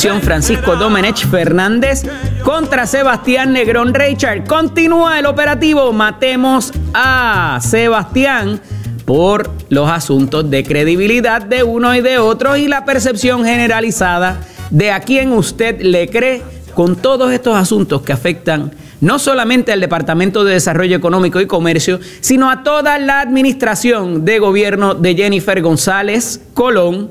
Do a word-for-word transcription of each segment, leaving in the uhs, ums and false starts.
jurisdicción Francisco Domenech Fernández contra Sebastián Negrón Reichard. Continúa el operativo Matemos a Sebastián por los asuntos de credibilidad de uno y de otro y la percepción generalizada de a quién usted le cree con todos estos asuntos que afectan no solamente al Departamento de Desarrollo Económico y Comercio, sino a toda la administración de gobierno de Jennifer González Colón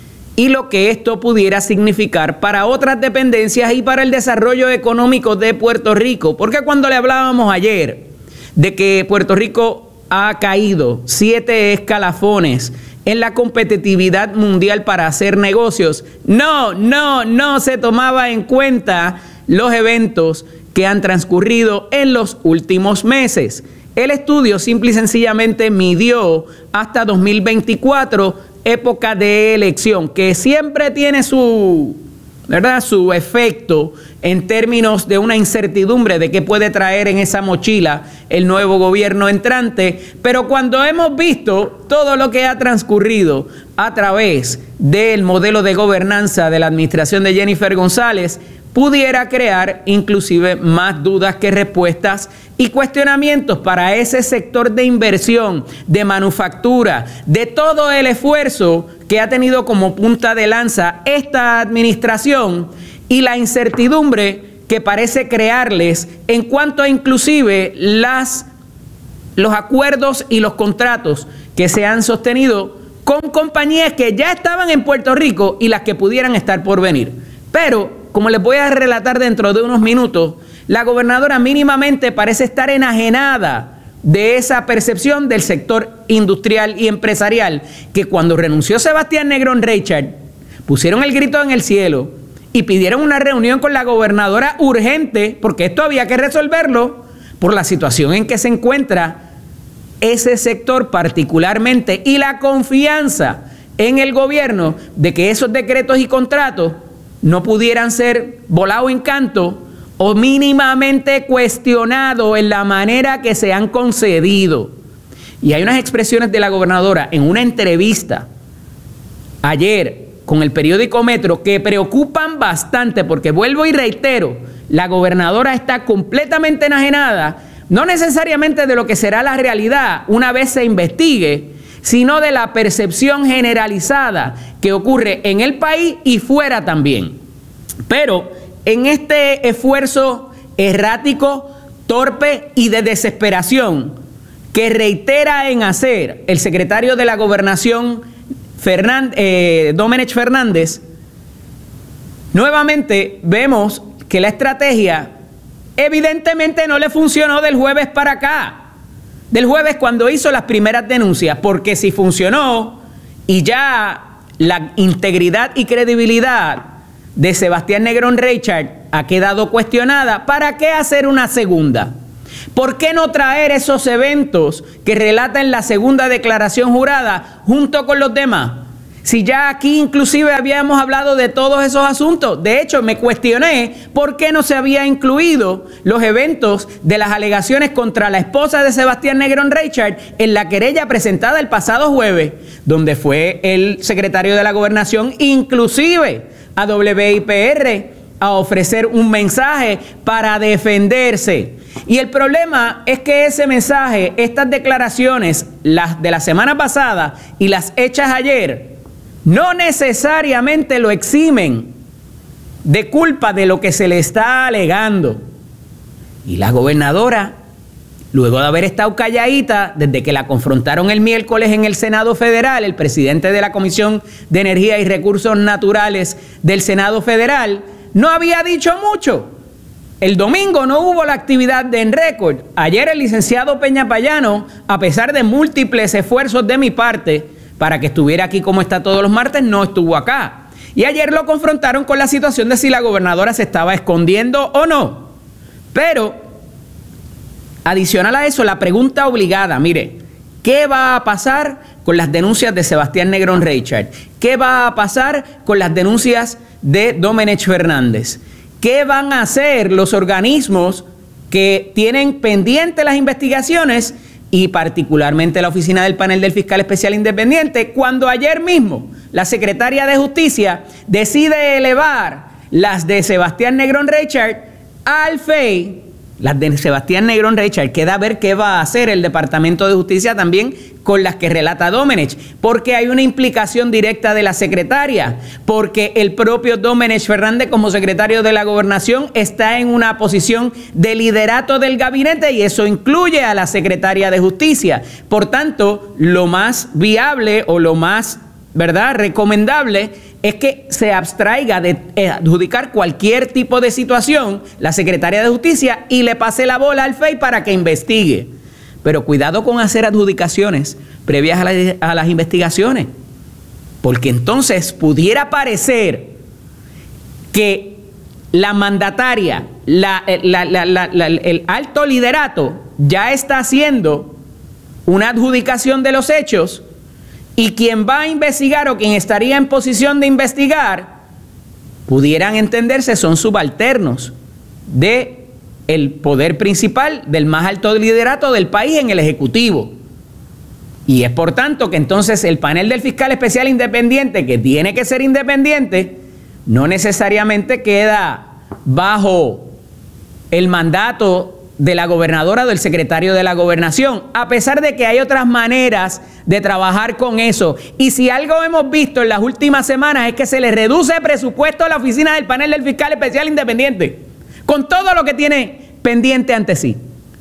y lo que esto pudiera significar para otras dependencias y para el desarrollo económico de Puerto Rico. Porque cuando le hablábamos ayer de que Puerto Rico ha caído siete escalafones en la competitividad mundial para hacer negocios, no, no, no se tomaba en cuenta los eventos que han transcurrido en los últimos meses. El estudio simple y sencillamente midió hasta dos mil veinticuatro, época de elección, que siempre tiene su, ¿verdad?, su efecto en términos de una incertidumbre de qué puede traer en esa mochila el nuevo gobierno entrante. Pero cuando hemos visto todo lo que ha transcurrido a través del modelo de gobernanza de la administración de Jennifer González, pudiera crear inclusive más dudas que respuestas y cuestionamientos para ese sector de inversión, de manufactura, de todo el esfuerzo que ha tenido como punta de lanza esta administración y la incertidumbre que parece crearles en cuanto a inclusive las, los acuerdos y los contratos que se han sostenido con compañías que ya estaban en Puerto Rico y las que pudieran estar por venir. Pero como les voy a relatar dentro de unos minutos, la gobernadora mínimamente parece estar enajenada de esa percepción del sector industrial y empresarial, que cuando renunció Sebastián Negrón Reichard, pusieron el grito en el cielo y pidieron una reunión con la gobernadora urgente, porque esto había que resolverlo por la situación en que se encuentra ese sector particularmente y la confianza en el gobierno de que esos decretos y contratos no pudieran ser volados en canto o mínimamente cuestionados en la manera que se han concedido. Y hay unas expresiones de la gobernadora en una entrevista ayer con el periódico Metro que preocupan bastante, porque vuelvo y reitero, la gobernadora está completamente enajenada, no necesariamente de lo que será la realidad una vez se investigue, sino de la percepción generalizada que ocurre en el país y fuera también. Pero en este esfuerzo errático, torpe y de desesperación que reitera en hacer el secretario de la Gobernación, Fernández, eh, Domenech Fernández, nuevamente vemos que la estrategia evidentemente no le funcionó del jueves para acá. Del jueves cuando hizo las primeras denuncias, porque si funcionó y ya la integridad y credibilidad de Sebastián Negrón Reichard ha quedado cuestionada, ¿para qué hacer una segunda? ¿Por qué no traer esos eventos que relata en la segunda declaración jurada junto con los demás? Si ya aquí inclusive habíamos hablado de todos esos asuntos. De hecho, me cuestioné por qué no se había incluido los eventos de las alegaciones contra la esposa de Sebastián Negrón Reichard en la querella presentada el pasado jueves, donde fue el secretario de la Gobernación, inclusive a W I P R, a ofrecer un mensaje para defenderse. Y el problema es que ese mensaje, estas declaraciones, las de la semana pasada y las hechas ayer, no necesariamente lo eximen de culpa de lo que se le está alegando. Y la gobernadora, luego de haber estado calladita desde que la confrontaron el miércoles en el Senado Federal, el presidente de la Comisión de Energía y Recursos Naturales del Senado Federal, no había dicho mucho. El domingo no hubo la actividad de En Récord. Ayer el licenciado Peña Payano, a pesar de múltiples esfuerzos de mi parte para que estuviera aquí como está todos los martes, no estuvo acá. Y ayer lo confrontaron con la situación de si la gobernadora se estaba escondiendo o no. Pero, adicional a eso, la pregunta obligada, mire, ¿qué va a pasar con las denuncias de Sebastián Negrón Reichard? ¿Qué va a pasar con las denuncias de Domenech Fernández? ¿Qué van a hacer los organismos que tienen pendientes las investigaciones y particularmente la oficina del panel del fiscal especial independiente, cuando ayer mismo la secretaria de Justicia decide elevar las de Sebastián Negrón Reichard al F E I, las de Sebastián Negrón Reichard, queda a ver qué va a hacer el Departamento de Justicia también con las que relata Domenech, porque hay una implicación directa de la secretaria, porque el propio Domenech Fernández como secretario de la Gobernación está en una posición de liderato del gabinete y eso incluye a la secretaria de Justicia. Por tanto, lo más viable o lo más, ¿verdad?, recomendable es que se abstraiga de adjudicar cualquier tipo de situación la secretaria de Justicia y le pase la bola al F E I para que investigue. Pero cuidado con hacer adjudicaciones previas a, la, a las investigaciones, porque entonces pudiera parecer que la mandataria, la, la, la, la, la, el alto liderato ya está haciendo una adjudicación de los hechos y quien va a investigar o quien estaría en posición de investigar pudieran entenderse son subalternos de el poder principal del más alto liderato del país en el Ejecutivo. Y es por tanto que entonces el panel del fiscal especial independiente, que tiene que ser independiente, no necesariamente queda bajo el mandato de la gobernadora o del secretario de la Gobernación, a pesar de que hay otras maneras de trabajar con eso. Y si algo hemos visto en las últimas semanas es que se le reduce el presupuesto a la oficina del panel del fiscal especial independiente, con todo lo que tiene pendiente ante sí.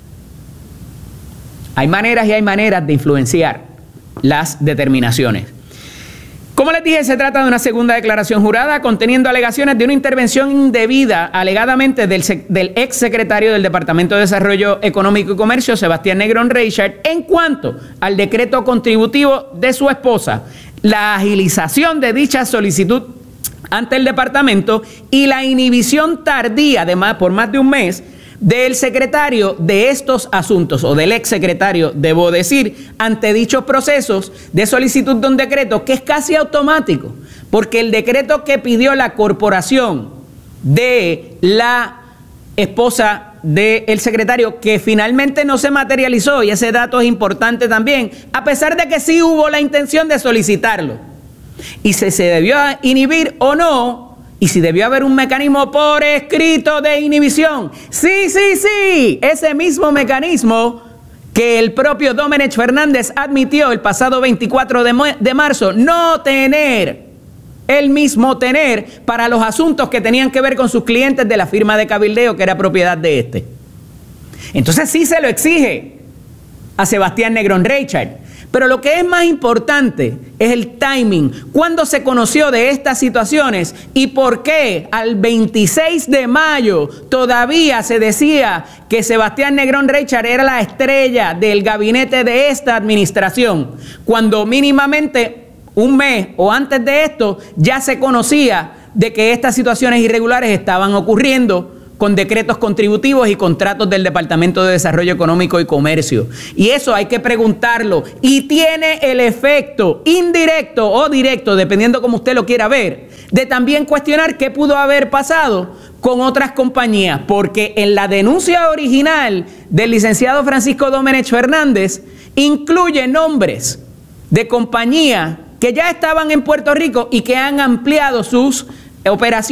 Hay maneras y hay maneras de influenciar las determinaciones. Como les dije, se trata de una segunda declaración jurada conteniendo alegaciones de una intervención indebida alegadamente del, del ex secretario del Departamento de Desarrollo Económico y Comercio, Sebastián Negrón Reichard, en cuanto al decreto contributivo de su esposa, la agilización de dicha solicitud ante el departamento y la inhibición tardía de más, por más de un mes del secretario de estos asuntos, o del ex secretario, debo decir, ante dichos procesos de solicitud de un decreto que es casi automático, porque el decreto que pidió la corporación de la esposa del secretario, que finalmente no se materializó, y ese dato es importante también, a pesar de que sí hubo la intención de solicitarlo, y si se debió inhibir o no, y si debió haber un mecanismo por escrito de inhibición. Sí, sí, sí, ese mismo mecanismo que el propio Domenech Fernández admitió el pasado veinticuatro de marzo no tener, él mismo tener para los asuntos que tenían que ver con sus clientes de la firma de cabildeo que era propiedad de este. Entonces sí se lo exige a Sebastián Negrón Reichard. Pero lo que es más importante es el timing. ¿Cuándo se conoció de estas situaciones y por qué al veintiséis de mayo todavía se decía que Sebastián Negrón Reichard era la estrella del gabinete de esta administración? Cuando mínimamente un mes o antes de esto ya se conocía de que estas situaciones irregulares estaban ocurriendo con decretos contributivos y contratos del Departamento de Desarrollo Económico y Comercio. Y eso hay que preguntarlo. Y tiene el efecto indirecto o directo, dependiendo como usted lo quiera ver, de también cuestionar qué pudo haber pasado con otras compañías. Porque en la denuncia original del licenciado Francisco Domenech Fernández incluye nombres de compañías que ya estaban en Puerto Rico y que han ampliado sus operaciones